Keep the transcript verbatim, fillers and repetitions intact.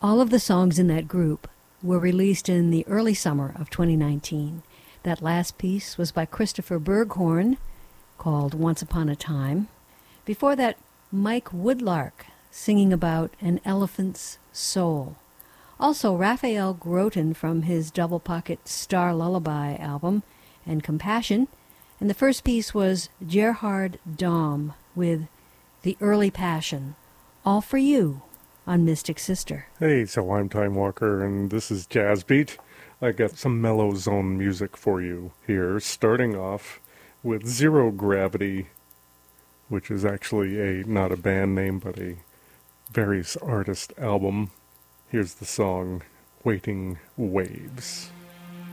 All of the songs in that group were released in the early summer of twenty nineteen. That last piece was by Christopher Berghorn, called Once Upon a Time. Before that, Mike Woodlark, singing about an elephant's soul. Also, Raphael Groton from his Double Pocket Star Lullaby album, and Compassion. And the first piece was Gerhard Daum with The Early Passion, all for you on Mystic Sister. Hey, so I'm Time Walker, and this is Jazz Beat. I got some mellow zone music for you here, starting off with Zero Gravity, which is actually a not a band name, but a various artist album. Here's the song, Waiting Waves.